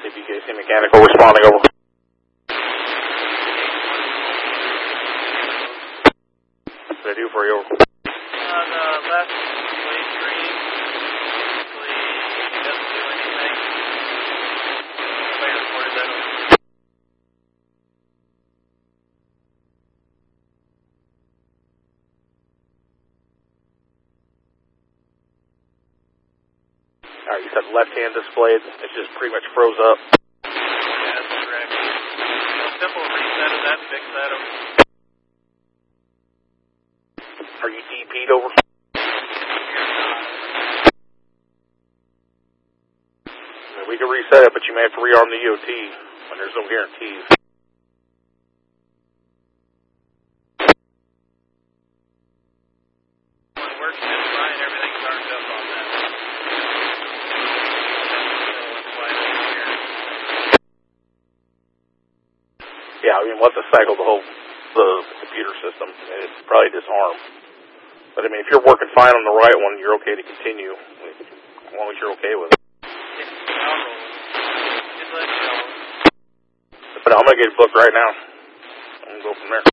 CBKC Mechanical responding over. What did I do for you? The left blade green basically doesn't do anything. I reported that over. Alright, you said left hand displayed. It just pretty much froze up. Yeah, that's correct. A simple reset of that, fix that over. Are you DP'd over? We can reset it, but you may have to rearm the EOT when there's no guarantees. When it works just fine, everything's armed up on that. Yeah, I mean, we'll have to cycle the computer system. It's probably disarmed. But I mean, if you're working fine on the right one, you're okay to continue, as long as you're okay with it. I'll roll. Just let me know. But I'm going to get a book right now. I'm going to go from there.